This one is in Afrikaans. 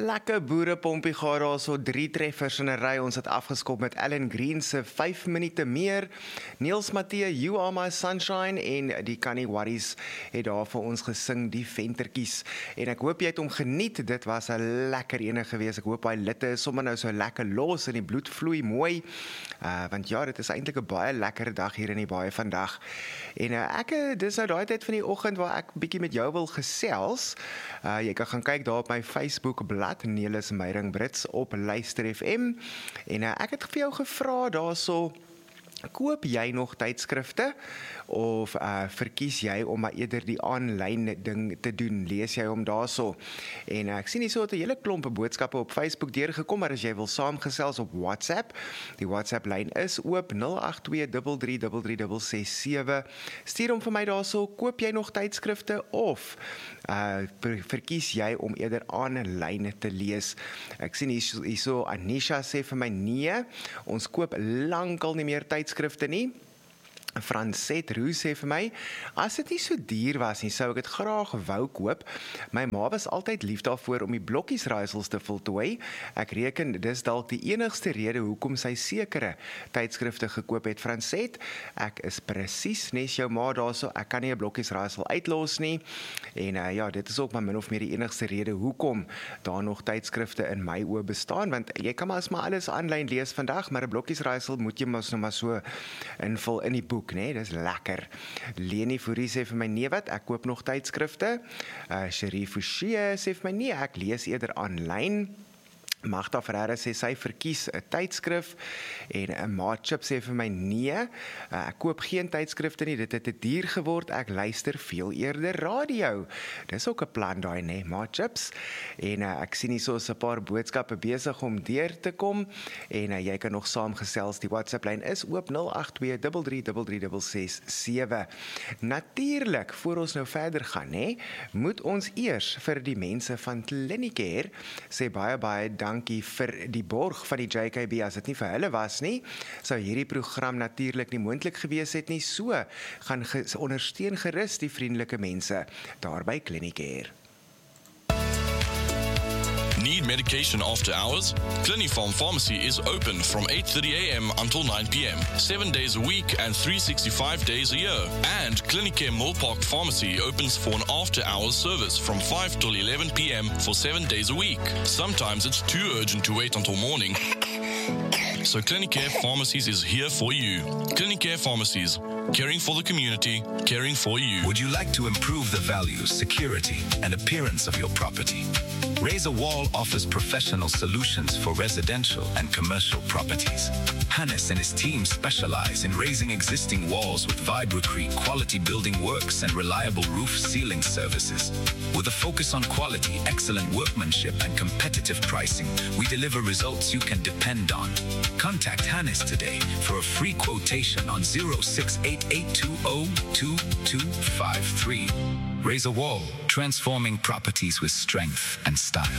Lekker boerepompie gehad daar, so 3 treffers in 'n ry. Ons het afgeskop met Alan Green se 5 minute meer. Niels Matthee, You Are My Sunshine, en die Canny Worries het daar vir ons gesing, die ventertjies. En ek hoop jy het hom geniet. Dit was 'n lekker ene gewees. Ek hoop hy litte is sommer nou so lekker los en die bloed vloei mooi. Want ja, dit is eintlik 'n baie lekker dag hier in die baie vandag. En dis nou daai tyd van die oggend waar ek bietjie met jou wil gesels. Jy kan gaan kyk daar op my Facebook blad Nelis Meyring Brits op Luister FM. En ek het vir jou gevra daarso, koop jy nog tydskrifte of verkies jy om maar eerder die aanlyn ding te doen? Lees jy hom daarso? En ek sien hier so 'n hele klomp boodskappe op Facebook deurgekom, maar as jy wil saamgesels op WhatsApp, die WhatsApp lyn is oop 082333367. Stuur hom vir my daarso, koop jy nog tydskrifte of verkies jy om eerder aanlyn te lees? Ek sien hierso Anisha sê vir my nee, ons koop lankal nie meer tydskrifte nie. Francet Roux sê vir my, as dit nie so duur was nie, sou ek dit graag wou koop. My ma was altyd lief daarvoor om die blokkiesraaisels te voltooi. Ek reken dis dalk die enigste rede hoekom sy sekere tydskrifte gekoop het. Francet, ek is presies nes jou ma daarso, ek kan nie 'n blokkiesraaisel uitlos nie. En ja, dit is ook maar min of meer die enigste rede hoekom daar nog tydskrifte in my oë bestaan, want jy kan maar alles aanlyn lees vandag, maar 'n blokkiesraaisel moet jy mos nou maar so invul in die boek. Nee, dis lekker. Leni Fourie sê vir my, nee wat, ek koop nog tydskrifte. Cherie Fouchee sê vir my, nee, ek lees eerder aanlyn. Magda Ferreira sê sy verkies 'n tydskrif en 'n Maatchip sê vir my nee, ek koop geen tydskrifte nie, dit het te duur geword, ek luister veel eerder radio. Dis ook 'n plan daai nê, Maatchips. En ek sien hier so 'n paar boodskappe besig om deur te kom en jy kan nog saamgesels, die WhatsApp lyn is oop 082333367. Natuurlik, voor ons nou verder gaan nê, moet ons eers vir die mense van Clinicare sê baie dankie vir die borg van die JKB. As dit nie vir hulle was nie, sou hierdie program natuurlik nie moontlik gewees het nie. So gaan ondersteun gerus die vriendelike mense daar by Clinicare. Need medication after hours? Clinifarm Pharmacy is open from 8:30 a.m. until 9 p.m. 7 days a week and 365 days a year. And Clinicare Millpark Pharmacy opens for an after-hours service from 5 till 11 p.m. for 7 days a week. Sometimes it's too urgent to wait until morning. So Clinicare Pharmacies is here for you. Clinicare Pharmacies, caring for the community, caring for you. Would you like to improve the value, security, and appearance of your property? Razor Wall offers professional solutions for residential and commercial properties. Hannes and his team specialize in raising existing walls with Vibrocrete quality building works and reliable roof sealing services. With a focus on quality, excellent workmanship, and competitive pricing, we deliver results you can depend on. Contact Hannes today for a free quotation on 0688202253. Razor Wall, transforming properties with strength and style.